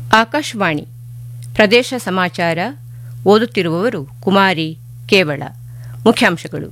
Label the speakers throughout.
Speaker 1: ಆಕಾಶವಾಣಿ ಪ್ರದೇಶ ಸಮಾಚಾರ ಓದುತ್ತಿರುವವರು ಕುಮಾರಿ ಕೇವಳ. ಮುಖ್ಯಾಂಶಗಳು.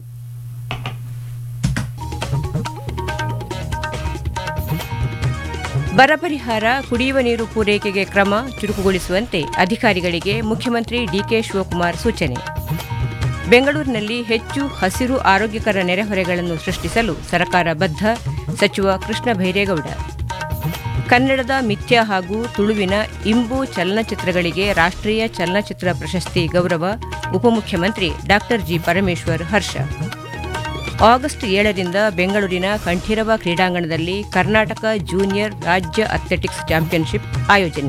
Speaker 1: ಬರ ಪರಿಹಾರ, ಕುಡಿಯುವ ನೀರು ಪೂರೈಕೆಗೆ ಕ್ರಮ ಚುರುಕುಗೊಳಿಸುವಂತೆ ಅಧಿಕಾರಿಗಳಿಗೆ ಮುಖ್ಯಮಂತ್ರಿ ಡಿಕೆ ಶಿವಕುಮಾರ್ ಸೂಚನೆ. ಬೆಂಗಳೂರಿನಲ್ಲಿ ಹೆಚ್ಚು ಹಸಿರು ಆರೋಗ್ಯಕರ ನೆರೆಹೊರೆಗಳನ್ನು ಸೃಷ್ಟಿಸಲು ಸರ್ಕಾರ ಬದ್ಧ, ಸಚಿವ ಕೃಷ್ಣ ಬೈರೇಗೌಡ. ಕನ್ನಡದ ಮಿಥ್ಯ ಹಾಗೂ ತುಳುವಿನ ಇಂಬು ಚಲನಚಿತ್ರಗಳಿಗೆ ರಾಷ್ಟ್ರೀಯ ಚಲನಚಿತ್ರ ಪ್ರಶಸ್ತಿ ಗೌರವ, ಉಪಮುಖ್ಯಮಂತ್ರಿ ಡಾ ಜಿ ಪರಮೇಶ್ವರ್ ಹರ್ಷ. ಆಗಸ್ಟ್ 7ರಿಂದ ಬೆಂಗಳೂರಿನ ಕಂಠೀರವ ಕ್ರೀಡಾಂಗಣದಲ್ಲಿ ಕರ್ನಾಟಕ ಜೂನಿಯರ್ ರಾಜ್ಯ ಅಥ್ಲೆಟಿಕ್ಸ್ ಚಾಂಪಿಯನ್ಶಿಪ್ ಆಯೋಜನೆ.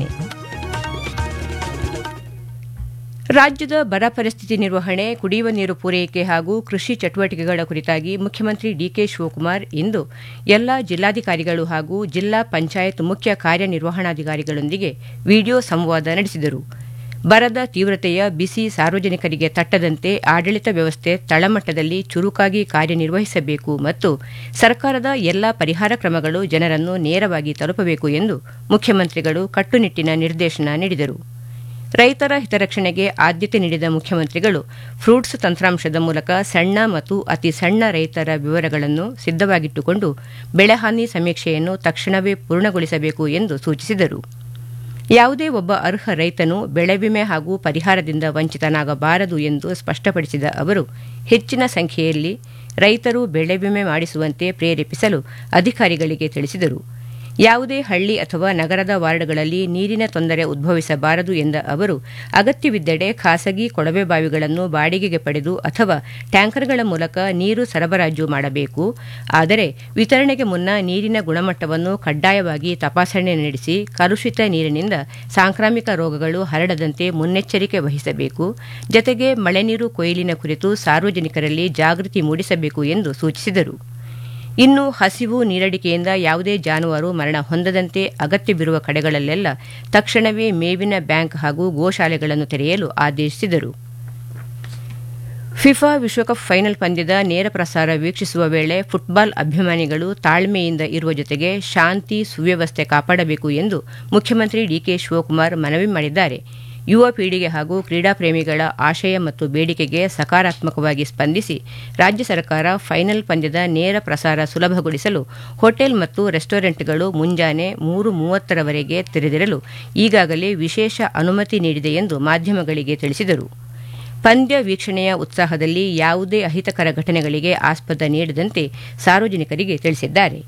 Speaker 1: ರಾಜ್ಯದ ಬರ ಪರಿಸ್ಥಿತಿ ನಿರ್ವಹಣೆ, ಕುಡಿಯುವ ನೀರು ಪೂರೈಕೆ ಹಾಗೂ ಕೃಷಿ ಚಟುವಟಿಕೆಗಳ ಕುರಿತಾಗಿ ಮುಖ್ಯಮಂತ್ರಿ ಡಿಕೆ ಶಿವಕುಮಾರ್ ಇಂದು ಎಲ್ಲಾ ಜಿಲ್ಲಾಧಿಕಾರಿಗಳು ಹಾಗೂ ಜಿಲ್ಲಾ ಪಂಚಾಯತ್ ಮುಖ್ಯ ಕಾರ್ಯನಿರ್ವಹಣಾಧಿಕಾರಿಗಳೊಂದಿಗೆ ವಿಡಿಯೋ ಸಂವಾದ ನಡೆಸಿದರು. ಬರದ ತೀವ್ರತೆಯ ಬಿಸಿ ಸಾರ್ವಜನಿಕರಿಗೆ ತಟ್ಟದಂತೆ ಆಡಳಿತ ವ್ಯವಸ್ಥೆ ತಳಮಟ್ಟದಲ್ಲಿ ಚುರುಕಾಗಿ ಕಾರ್ಯನಿರ್ವಹಿಸಬೇಕು ಮತ್ತು ಸರ್ಕಾರದ ಎಲ್ಲಾ ಪರಿಹಾರ ಕ್ರಮಗಳು ಜನರನ್ನು ನೇರವಾಗಿ ತಲುಪಬೇಕು ಎಂದು ಮುಖ್ಯಮಂತ್ರಿಗಳು ಕಟ್ಟುನಿಟ್ಟಿನ ನಿರ್ದೇಶನ ನೀಡಿದರು. ರೈತರ ಹಿತರಕ್ಷಣೆಗೆ ಆದ್ಯತೆ ನೀಡಿದ ಮುಖ್ಯಮಂತ್ರಿಗಳು ಫ್ರೂಟ್ಸ್ ತಂತ್ರಾಂಶದ ಮೂಲಕ ಸಣ್ಣ ಮತ್ತು ಅತಿ ಸಣ್ಣ ರೈತರ ವಿವರಗಳನ್ನು ಸಿದ್ದವಾಗಿಟ್ಟುಕೊಂಡು ಬೆಳೆಹಾನಿ ಸಮೀಕ್ಷೆಯನ್ನು ತಕ್ಷಣವೇ ಪೂರ್ಣಗೊಳಿಸಬೇಕು ಎಂದು ಸೂಚಿಸಿದರು. ಯಾವುದೇ ಒಬ್ಬ ಅರ್ಹ ರೈತನು ಬೆಳೆ ವಿಮೆ ಹಾಗೂ ಪರಿಹಾರದಿಂದ ವಂಚಿತನಾಗಬಾರದು ಎಂದು ಸ್ಪಷ್ಟಪಡಿಸಿದ ಅವರು, ಹೆಚ್ಚಿನ ಸಂಖ್ಯೆಯಲ್ಲಿ ರೈತರು ಬೆಳೆ ವಿಮೆ ಮಾಡಿಸುವಂತೆ ಪ್ರೇರೇಪಿಸಲು ಅಧಿಕಾರಿಗಳಿಗೆ ತಿಳಿಸಿದರು. ಯಾವುದೇ ಹಳ್ಳಿ ಅಥವಾ ನಗರದ ವಾರ್ಡ್ಗಳಲ್ಲಿ ನೀರಿನ ತೊಂದರೆ ಉದ್ಭವಿಸಬಾರದು ಎಂದ ಅವರು, ಅಗತ್ಯವಿದ್ದೆಡೆ ಖಾಸಗಿ ಕೊಳವೆ ಬಾವಿಗಳನ್ನು ಬಾಡಿಗೆಗೆ ಪಡೆದು ಅಥವಾ ಟ್ಯಾಂಕರ್ಗಳ ಮೂಲಕ ನೀರು ಸರಬರಾಜು ಮಾಡಬೇಕು. ಆದರೆ ವಿತರಣೆಗೆ ಮುನ್ನ ನೀರಿನ ಗುಣಮಟ್ಟವನ್ನು ಕಡ್ಡಾಯವಾಗಿ ತಪಾಸಣೆ ನಡೆಸಿ ಕಲುಷಿತ ನೀರಿನಿಂದ ಸಾಂಕ್ರಾಮಿಕ ರೋಗಗಳು ಹರಡದಂತೆ ಮುನ್ನೆಚ್ಚರಿಕೆ ವಹಿಸಬೇಕು. ಜತೆಗೆ ಮಳೆ ನೀರು ಕೊಯ್ಲಿನ ಕುರಿತು ಸಾರ್ವಜನಿಕರಲ್ಲಿ ಜಾಗೃತಿ ಮೂಡಿಸಬೇಕು ಎಂದು ಸೂಚಿಸಿದರು. ಇನ್ನು ಹಸಿವು, ನೀರಡಿಕೆಯಿಂದ ಯಾವುದೇ ಜಾನುವಾರು ಮರಣ ಹೊಂದದಂತೆ ಅಗತ್ಯವಿರುವ ಕಡೆಗಳಲ್ಲೆಲ್ಲ ತಕ್ಷಣವೇ ಮೇವಿನ ಬ್ಯಾಂಕ್ ಹಾಗೂ ಗೋಶಾಲೆಗಳನ್ನು ತೆರೆಯಲು ಆದೇಶಿಸಿದರು. ಫಿಫಾ ವಿಶ್ವಕಪ್ ಫೈನಲ್ ಪಂದ್ಯದ ನೇರ ಪ್ರಸಾರ ವೀಕ್ಷಿಸುವ ವೇಳೆ ಫುಟ್ಬಾಲ್ ಅಭಿಮಾನಿಗಳು ತಾಳ್ಮೆಯಿಂದ ಇರುವ ಜೊತೆಗೆ ಶಾಂತಿ, ಸುವ್ಯವಸ್ಥೆ ಕಾಪಾಡಬೇಕು ಎಂದು ಮುಖ್ಯಮಂತ್ರಿ ಡಿಕೆ ಶಿವಕುಮಾರ್ ಮನವಿ ಮಾಡಿದ್ದಾರೆ. ಯುವ ಪೀಳಿಗೆ ಹಾಗೂ ಕ್ರೀಡಾಪ್ರೇಮಿಗಳ ಆಶಯ ಮತ್ತು ಬೇಡಿಕೆಗೆ ಸಕಾರಾತ್ಮಕವಾಗಿ ಸ್ಪಂದಿಸಿ ರಾಜ್ಯ ಸರ್ಕಾರ ಫೈನಲ್ ಪಂದ್ಯದ ನೇರ ಪ್ರಸಾರ ಸುಲಭಗೊಳಿಸಲು ಹೋಟೆಲ್ ಮತ್ತು ರೆಸ್ಟೋರೆಂಟ್ಗಳು ಮುಂಜಾನೆ 3:30ರವರೆಗೆ ತೆರೆದಿರಲು ಈಗಾಗಲೇ ವಿಶೇಷ ಅನುಮತಿ ನೀಡಿದೆ ಎಂದು ಮಾಧ್ಯಮಗಳಿಗೆ ತಿಳಿಸಿದರು. ಪಂದ್ಯ ವೀಕ್ಷಣೆಯ ಉತ್ಸಾಹದಲ್ಲಿ ಯಾವುದೇ ಅಹಿತಕರ ಘಟನೆಗಳಿಗೆ ಆಸ್ಪದ ನೀಡದಂತೆ ಸಾರ್ವಜನಿಕರಿಗೆ ತಿಳಿಸಿದ್ದಾರೆ.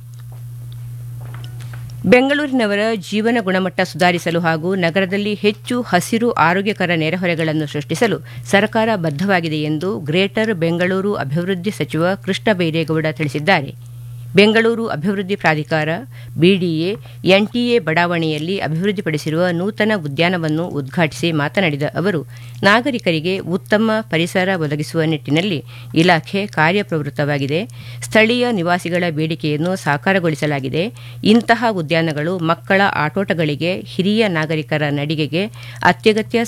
Speaker 1: ಬೆಂಗಳೂರಿನವರ ಜೀವನ ಗುಣಮಟ್ಟ ಸುಧಾರಿಸಲು ಹಾಗೂ ನಗರದಲ್ಲಿ ಹೆಚ್ಚು ಹಸಿರು ಆರೋಗ್ಯಕರ ನೆರೆಹೊರೆಗಳನ್ನು ಸೃಷ್ಟಿಸಲು ಸರ್ಕಾರ ಬದ್ಧವಾಗಿದೆ ಎಂದು ಗ್ರೇಟರ್ ಬೆಂಗಳೂರು ಅಭಿವೃದ್ಧಿ ಸಚಿವ ಕೃಷ್ಣ ಬೈರೇಗೌಡ ತಿಳಿಸಿದ್ದಾರೆ. ಬೆಂಗಳೂರು ಅಭಿವೃದ್ಧಿ ಪ್ರಾಧಿಕಾರ, ಬಿಡಿಎ, ಎನ್ಟಿಎ ಬಡಾವಣೆಯಲ್ಲಿ ಅಭಿವೃದ್ಧಿಪಡಿಸಿರುವ ನೂತನ ಉದ್ಯಾನವನ್ನು ಉದ್ಘಾಟಿಸಿ ಮಾತನಾಡಿದ ಅವರು, ನಾಗರಿಕರಿಗೆ ಉತ್ತಮ ಪರಿಸರ ಒದಗಿಸುವ ನಿಟ್ಟಿನಲ್ಲಿ ಇಲಾಖೆ ಕಾರ್ಯಪ್ರವೃತ್ತವಾಗಿದೆ. ಸ್ಥಳೀಯ ನಿವಾಸಿಗಳ ಬೇಡಿಕೆಯನ್ನು ಸಾಕಾರಗೊಳಿಸಲಾಗಿದೆ. ಇಂತಹ ಉದ್ಯಾನಗಳು ಮಕ್ಕಳ ಆಟೋಟಗಳಿಗೆ, ಹಿರಿಯ ನಾಗರಿಕರ ನಡಿಗೆಗೆ, ಅತ್ಯಗತ್ಯ